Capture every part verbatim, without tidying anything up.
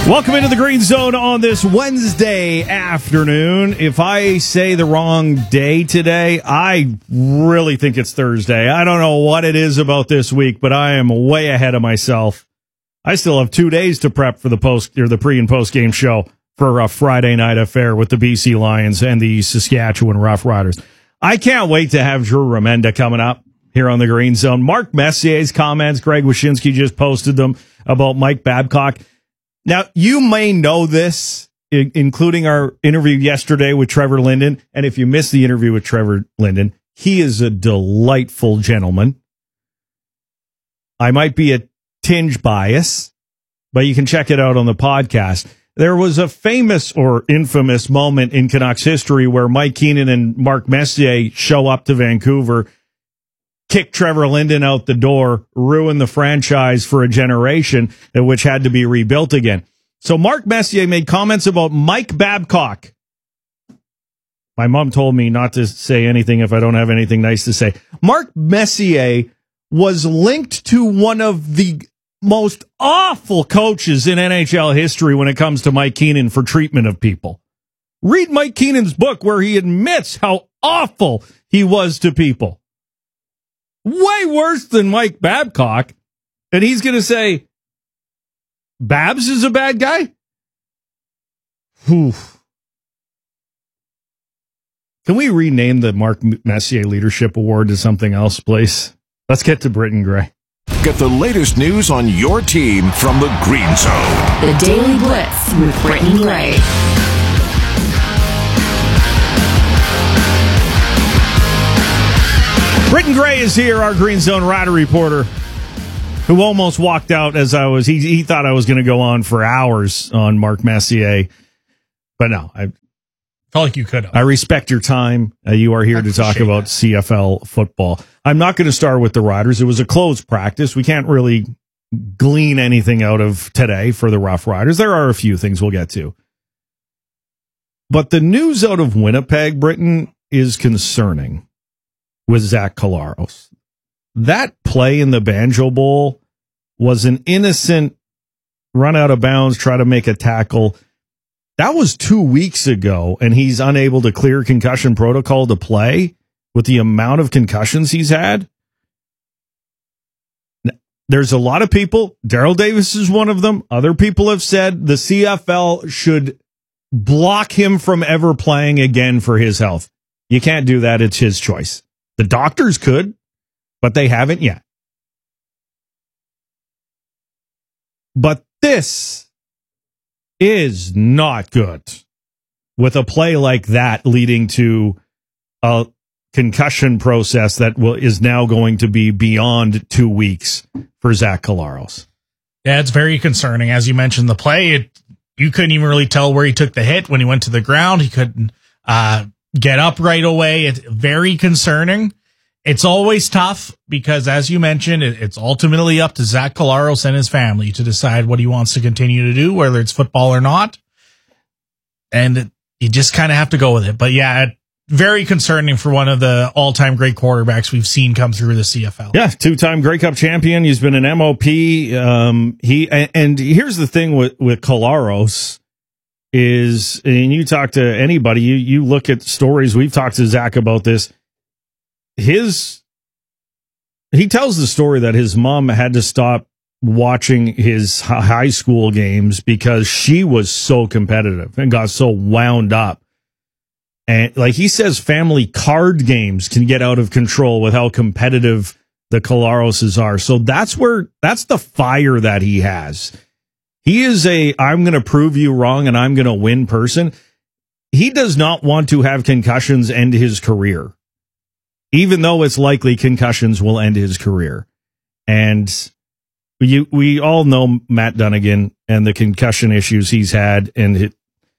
Welcome into the Green Zone on this Wednesday afternoon. If I say the wrong day today, I really think it's Thursday. I don't know what it is about this week, but I am way ahead of myself. I still have two days to prep for the post or the pre and post game show for a Friday night affair with the B C Lions and the Saskatchewan Roughriders. I can't wait to have Drew Remenda coming up here on the Green Zone. Mark Messier's comments, Greg Wyshynski just posted them about Mike Babcock. Now, you may know this, I- including our interview yesterday with Trevor Linden. And if you missed the interview with Trevor Linden, he is a delightful gentleman. I might be a tinge bias, but you can check it out on the podcast. There was a famous or infamous moment in Canucks history where Mike Keenan and Mark Messier show up to Vancouver, kick Trevor Linden out the door, ruin the franchise for a generation, which had to be rebuilt again. So Mark Messier made comments about Mike Babcock. My mom told me not to say anything if I don't have anything nice to say. Mark Messier was linked to one of the most awful coaches in N H L history when it comes to Mike Keenan for treatment of people. Read Mike Keenan's book where he admits how awful he was to people. Way worse than Mike Babcock. And he's going to say, Babs is a bad guy? Whew. Can we rename the Mark Messier Leadership Award to something else, please? Let's get to Britton Gray. Get the latest news on your team from the Green Zone. The Daily Blitz with Britton Gray. Britton Gray is here, our Green Zone Rider reporter, who almost walked out as I was, he, he thought I was going to go on for hours on Mark Messier. But no, I felt like you could have. I respect your time. Uh, you are here I to talk about that. C F L football. I'm not going to start with the Riders. It was a closed practice. We can't really glean anything out of today for the Rough Riders. There are a few things we'll get to. But the news out of Winnipeg, Britton, is concerning with Zach Collaros. That play in the Banjo Bowl was an innocent run out of bounds, try to make a tackle. That was two weeks ago, and he's unable to clear concussion protocol to play with the amount of concussions he's had. There's a lot of people, Daryl Davis is one of them. Other people have said the C F L should block him from ever playing again for his health. You can't do that. It's his choice. The doctors could, but they haven't yet. But this is not good with a play like that leading to a concussion process that will is now going to be beyond two weeks for Zach Collaros. Yeah, it's very concerning. As you mentioned, the play, it, you couldn't even really tell where he took the hit when he went to the ground. He couldn't uh, get up right away. It's very concerning. It's always tough because, as you mentioned, it, it's ultimately up to Zach Collaros and his family to decide what he wants to continue to do, whether it's football or not. And it, you just kind of have to go with it. But yeah, it, very concerning for one of the all-time great quarterbacks we've seen come through the C F L. Yeah, two-time Grey Cup champion. He's been an M O P. Um, he and, and here's the thing with with Collaros is, and you talk to anybody, you you look at stories. We've talked to Zach about this. His he tells the story that his mom had to stop watching his high school games because she was so competitive and got so wound up. And like he says, family card games can get out of control with how competitive the Collaroses are. So that's where, that's the fire that he has. He is a, I'm going to prove you wrong and I'm going to win person. He does not want to have concussions end his career, even though it's likely concussions will end his career. And you, we all know Matt Dunnigan and the concussion issues he's had and it,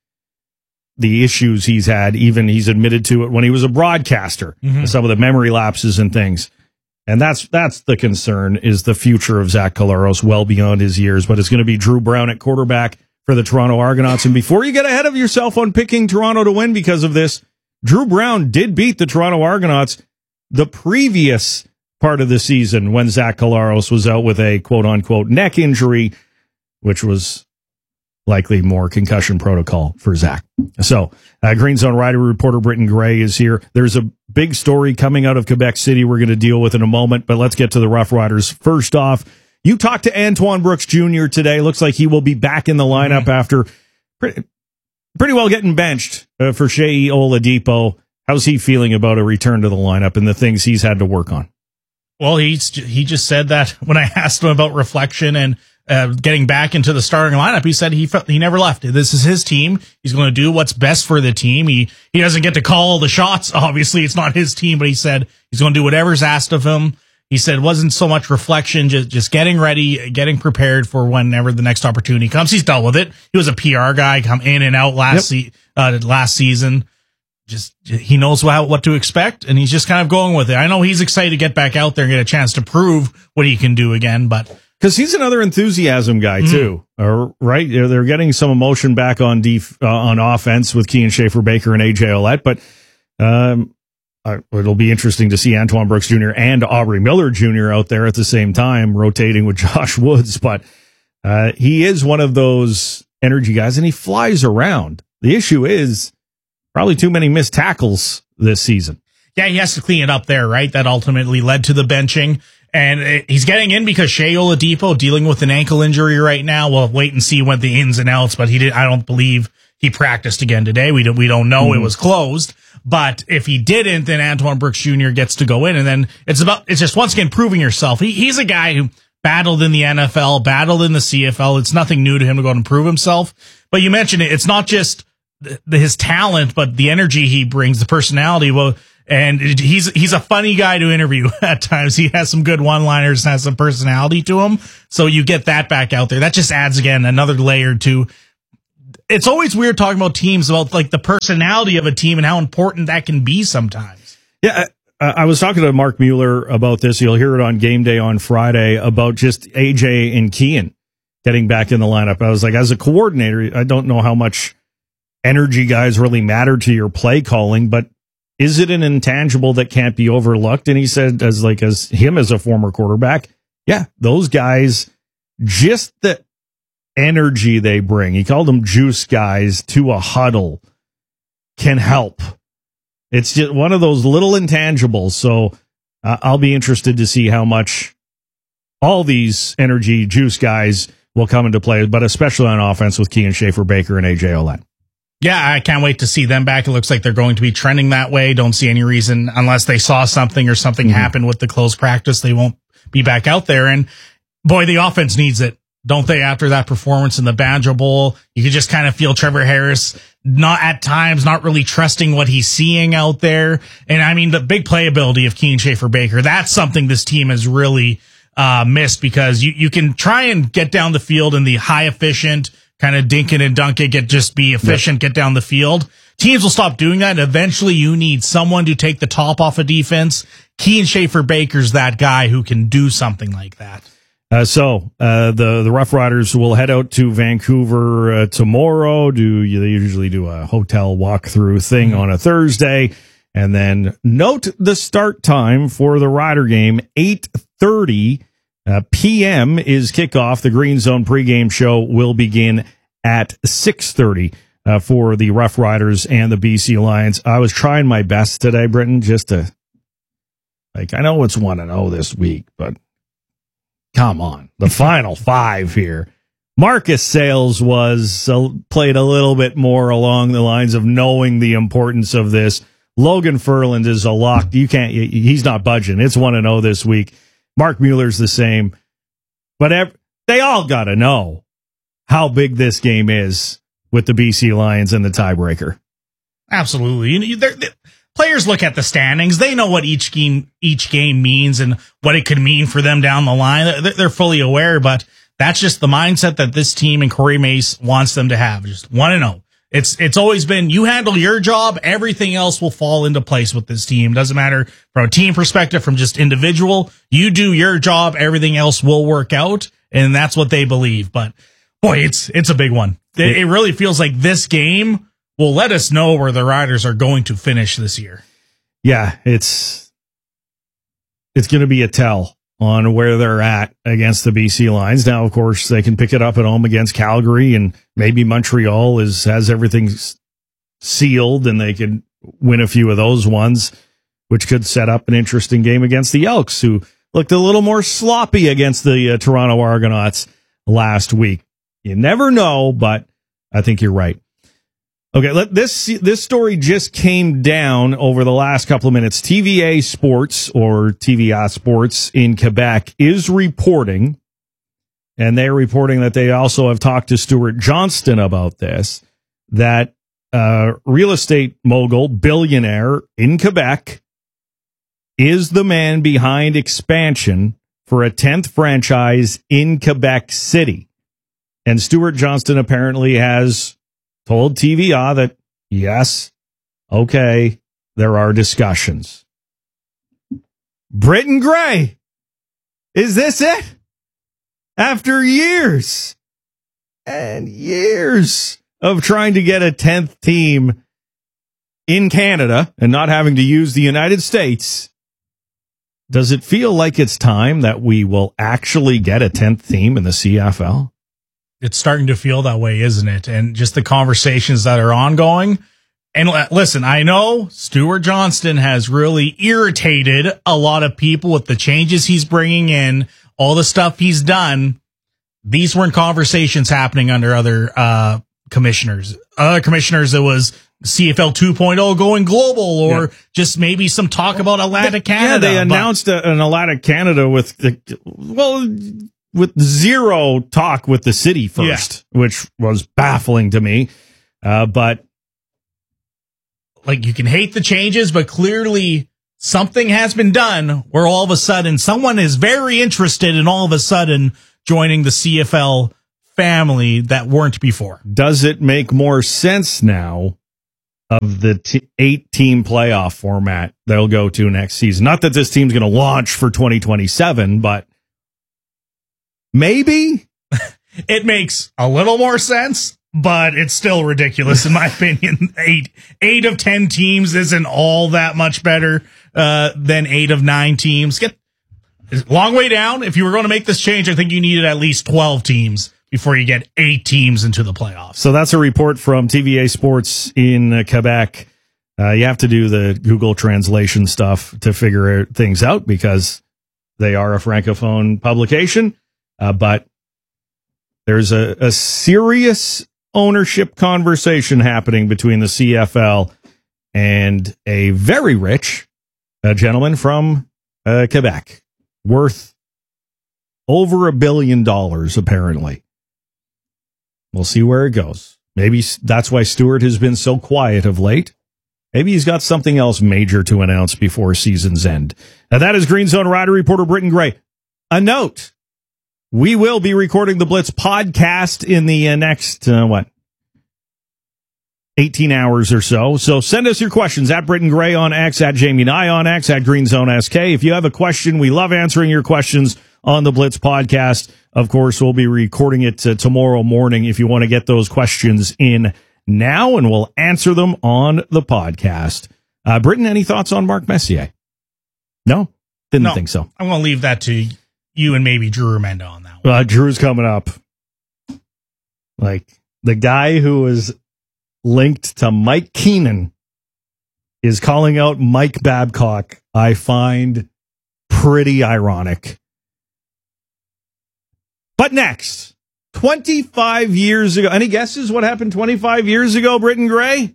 the issues he's had, even he's admitted to it when he was a broadcaster, mm-hmm. some of the memory lapses and things. And that's that's the concern, is the future of Zach Collaros well beyond his years. But it's going to be Drew Brown at quarterback for the Toronto Argonauts. And before you get ahead of yourself on picking Toronto to win because of this, Drew Brown did beat the Toronto Argonauts the previous part of the season when Zach Collaros was out with a quote-unquote neck injury, which was likely more concussion protocol for Zach. So, uh, Green Zone Rider reporter Britton Gray is here. There's a big story coming out of Quebec City we're going to deal with in a moment, but let's get to the Rough Riders. First off, you talked to Antoine Brooks Junior today. Looks like he will be back in the lineup mm-hmm. after pretty, pretty well getting benched uh, for Shea Oladipo. How's he feeling about a return to the lineup and the things he's had to work on? Well, he's he just said that when I asked him about reflection and uh, getting back into the starting lineup, he said he felt, he never left. This is his team. He's going to do what's best for the team. He he doesn't get to call all the shots. Obviously, it's not his team, but he said he's going to do whatever's asked of him. He said it wasn't so much reflection, just just getting ready, getting prepared for whenever the next opportunity comes. He's dealt with it. He was a P R guy, come in and out last yep. se- uh, last season. Just he knows what, what to expect, and he's just kind of going with it. I know he's excited to get back out there and get a chance to prove what he can do again, but because he's another enthusiasm guy mm-hmm. too, uh, right? They're getting some emotion back on def- uh, on offense with Kean Schaefer-Baker and A J Ouellette, but um, uh, it'll be interesting to see Antoine Brooks Junior and Aubrey Miller Junior out there at the same time, rotating with Josh Woods. But uh, he is one of those energy guys, and he flies around. The issue is probably too many missed tackles this season. Yeah, he has to clean it up there, right? That ultimately led to the benching. And it, he's getting in because Shea Oladipo dealing with an ankle injury right now. We'll wait and see what the ins and outs, but he did. I don't believe he practiced again today. We don't, we don't know. Mm-hmm. It was closed. But if he didn't, then Antoine Brooks Junior gets to go in. And then it's about, it's just once again proving yourself. He, he's a guy who battled in the N F L, battled in the C F L. It's nothing new to him to go out and prove himself. But you mentioned it. It's not just the, his talent, but the energy he brings, the personality. Well, and he's he's a funny guy to interview at times. He has some good one-liners and has some personality to him. So you get that back out there. That just adds, again, another layer to. It's always weird talking about teams, about like the personality of a team and how important that can be sometimes. Yeah, I, I was talking to Mark Mueller about this. You'll hear it on Game Day on Friday about just A J and Kean getting back in the lineup. I was like, as a coordinator, I don't know how much energy guys really matter to your play calling, but is it an intangible that can't be overlooked? And he said, as like as him as a former quarterback, yeah, those guys, just the energy they bring, he called them juice guys, to a huddle can help. It's just one of those little intangibles. So uh, I'll be interested to see how much all these energy juice guys will come into play, but especially on offense with Kean Schaefer-Baker and A J Ouellette. Yeah, I can't wait to see them back. It looks like they're going to be trending that way. Don't see any reason, unless they saw something or something mm-hmm. happened with the close practice, they won't be back out there. And boy, the offense needs it, don't they? After that performance in the Banjo Bowl, you could just kind of feel Trevor Harris not at times, not really trusting what he's seeing out there. And I mean, the big playability of Kean Schaefer-Baker, that's something this team has really uh, missed, because you, you can try and get down the field in the high efficient, kind of dink it and dunk it, get just be efficient, yep. get down the field. Teams will stop doing that, and eventually you need someone to take the top off of defense. Kean Schaefer-Baker's that guy who can do something like that. Uh, so uh, the the Rough Riders will head out to Vancouver uh, tomorrow. Do they usually do a hotel walkthrough thing mm-hmm. on a Thursday, and then note the start time for the Rider game, eight thirty. Uh, P M is kickoff. The Green Zone pregame show will begin at six thirty uh, for the Rough Riders and the B C Lions. I was trying my best today, Britton, just to, like, I know it's one and oh this week, but come on. The final five here. Marcus Sayles was uh, played a little bit more along the lines of knowing the importance of this. Logan Ferland is a lock. You can't, he's not budging. It's one and oh this week. Mark Mueller's the same, but ev- they all got to know how big this game is with the B C Lions and the tiebreaker. Absolutely. You know, they're, they're, players look at the standings. They know what each game, each game means and what it could mean for them down the line. They're, they're fully aware, but that's just the mindset that this team and Corey Mace wants them to have. Just one and oh. It's it's always been, you handle your job, everything else will fall into place with this team. Doesn't matter from a team perspective, from just individual. You do your job, everything else will work out, and that's what they believe. But boy, it's it's a big one. It, it really feels like this game will let us know where the Riders are going to finish this year. Yeah, it's it's going to be a tell on where they're at against the B C Lions. Now, of course, they can pick it up at home against Calgary, and maybe Montreal is has everything sealed, and they could win a few of those ones, which could set up an interesting game against the Elks, who looked a little more sloppy against the uh, Toronto Argonauts last week. You never know, but I think you're right. Okay, let this this story just came down over the last couple of minutes. T V A Sports, or T V A Sports in Quebec, is reporting, and they're reporting that they also have talked to Stuart Johnston about this, that uh, real estate mogul, billionaire in Quebec, is the man behind expansion for a tenth franchise in Quebec City. And Stuart Johnston apparently has told T V A that, yes, okay, there are discussions. Britton Gray, is this it? After years and years of trying to get a tenth team in Canada and not having to use the United States, does it feel like it's time that we will actually get a tenth team in the C F L? It's starting to feel that way, isn't it? And just the conversations that are ongoing. And listen, I know Stuart Johnston has really irritated a lot of people with the changes he's bringing in, all the stuff he's done. These weren't conversations happening under other uh, commissioners. Other commissioners, it was C F L two point oh going global, or yeah. just maybe some talk about Atlantic Canada. Yeah, they announced a, an Atlantic Canada with the, well, with zero talk with the city first, yeah. which was baffling to me. Uh, but like, you can hate the changes, but clearly something has been done where all of a sudden someone is very interested in all of a sudden joining the C F L family that weren't before. Does it make more sense now of the t- eight-team playoff format they'll go to next season? Not that this team's going to launch for twenty twenty-seven, but maybe it makes a little more sense, but it's still ridiculous in my opinion. Eight, eight of ten teams isn't all that much better uh, than eight of nine teams. Get long way down. If you were going to make this change, I think you needed at least twelve teams before you get eight teams into the playoffs. So that's a report from T V A Sports in uh, Quebec. Uh, you have to do the Google translation stuff to figure things out because they are a Francophone publication. Uh, but there's a, a serious ownership conversation happening between the C F L and a very rich uh, gentleman from uh, Quebec, worth over a billion dollars, apparently. We'll see where it goes. Maybe that's why Stuart has been so quiet of late. Maybe he's got something else major to announce before season's end. Now, that is Green Zone Rider reporter Britton Gray. A note. We will be recording the Blitz podcast in the uh, next, uh, what, eighteen hours or so. So send us your questions at Britton Gray on X, at Jamie Nye on X, at Green Zone S K. If you have a question, we love answering your questions on the Blitz podcast. Of course, we'll be recording it uh, tomorrow morning if you want to get those questions in now, and we'll answer them on the podcast. Uh, Britton, any thoughts on Mark Messier? No? Didn't no, think so. I'm going to leave that to you and maybe Drew Remenda on that one. Uh, Drew's coming up. Like, the guy who is linked to Mike Keenan is calling out Mike Babcock, I find pretty ironic. But next, twenty-five years ago, any guesses what happened twenty-five years ago, Britton Gray?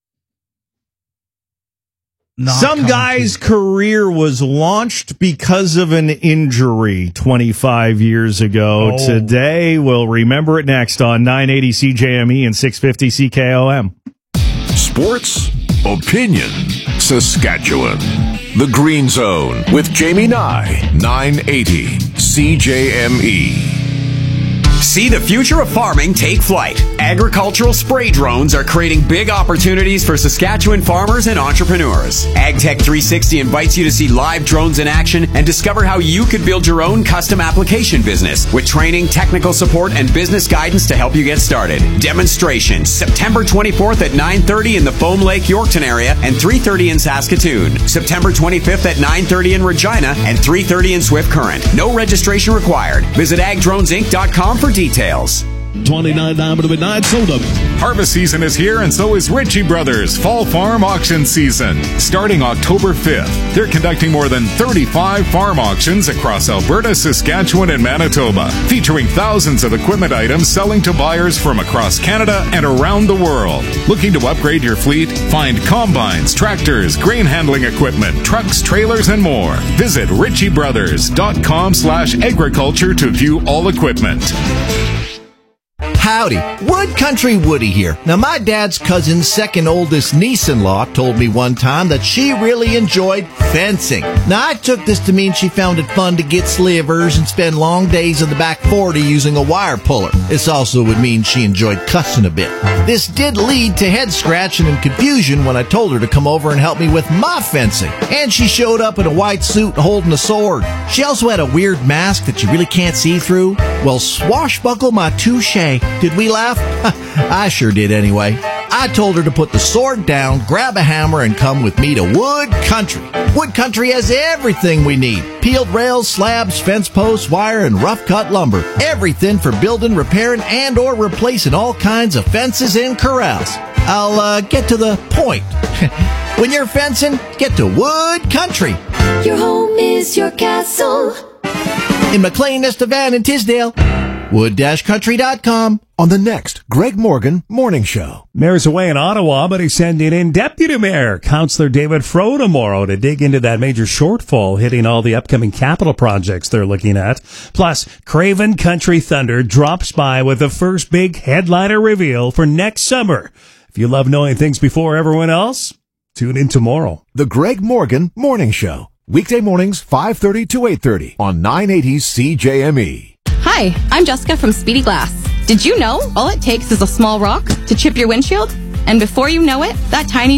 Not Some guy's career was launched because of an injury twenty-five years ago. Oh. Today, we'll remember it next on nine eighty C J M E and six fifty C K O M. Sports, opinion, Saskatchewan. The Green Zone with Jamie Nye, nine eighty C J M E. See the future of farming take flight at Agricultural spray drones are creating big opportunities for Saskatchewan farmers and entrepreneurs. AgTech three sixty invites you to see live drones in action and discover how you could build your own custom application business with training, technical support, and business guidance to help you get started. Demonstration September twenty-fourth at nine thirty in the Foam Lake, Yorkton area and three thirty in Saskatoon. September twenty-fifth at nine thirty in Regina and three thirty in Swift Current. No registration required. Visit ag drones inc dot com for details. twenty-nine diamond midnight sold up. Harvest season is here, and so is Ritchie Brothers Fall Farm Auction Season. Starting October fifth, they're conducting more than thirty-five farm auctions across Alberta, Saskatchewan, and Manitoba, featuring thousands of equipment items selling to buyers from across Canada and around the world. Looking to upgrade your fleet? Find combines, tractors, grain handling equipment, trucks, trailers, and more. Visit ritchie brothers dot com slash agriculture to view all equipment. Howdy, Wood Country Woody here. Now, my dad's cousin's second oldest niece-in-law told me one time that she really enjoyed fencing. Now, I took this to mean she found it fun to get slivers and spend long days in the back forty using a wire puller. This also would mean she enjoyed cussing a bit. This did lead to head scratching and confusion when I told her to come over and help me with my fencing. And she showed up in a white suit holding a sword. She also had a weird mask that you really can't see through. Well, swashbuckle my touche. Did we laugh? I sure did anyway. I told her to put the sword down, grab a hammer, and come with me to Wood Country. Wood Country has everything we need. Peeled rails, slabs, fence posts, wire, and rough-cut lumber. Everything for building, repairing, and or replacing all kinds of fences and corrals. I'll uh, get to the point. When you're fencing, get to Wood Country. Your home is your castle. In McLean, Estevan, and Tisdale. wood country dot com. On the next Greg Morgan Morning Show. Mayor's away in Ottawa, but he's sending in Deputy Mayor Councillor David Froh tomorrow to dig into that major shortfall hitting all the upcoming capital projects they're looking at. Plus, Craven Country Thunder drops by with the first big headliner reveal for next summer. If you love knowing things before everyone else, tune in tomorrow. The Greg Morgan Morning Show. Weekday mornings, five thirty to eight thirty on nine eighty C J M E. Hi, I'm Jessica from Speedy Glass. Did you know all it takes is a small rock to chip your windshield? And before you know it, that tiny